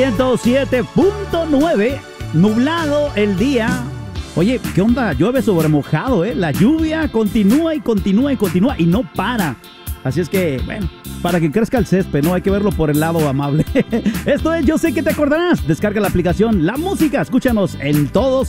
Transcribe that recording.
107.9, nublado el día. Oye, ¿qué onda? Llueve sobre mojado, ¿eh? La lluvia continúa y continúa y continúa y no para. Así es que, bueno, para que crezca el césped, ¿no? Hay que verlo por el lado amable. Esto es Yo Sé Que Te Acordarás. Descarga la aplicación La Música. Escúchanos en todos